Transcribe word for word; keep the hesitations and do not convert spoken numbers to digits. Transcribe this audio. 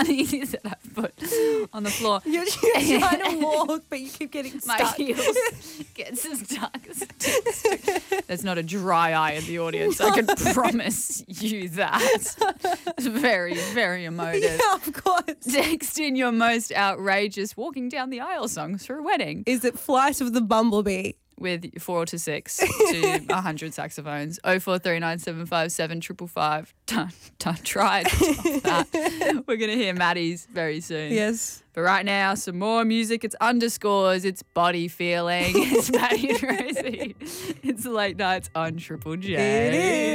bunnies that I've put on the floor. You're, you're trying to walk, but you keep getting My stuck. heels get stuck. There's not a dry eye in the audience. I can promise you that. It's very, very emotive. Yeah, of course. Text in your most outrageous walking down the aisle songs for a wedding Is it Flight of the Bumblebee? with four to six to one hundred saxophones. oh four three nine seven five seven five five five. Try that. We're going to hear Maddie's very soon. Yes. But right now, some more music. It's underscores. It's body feeling. It's Maddie and Rosie. It's late nights on Triple J. It is.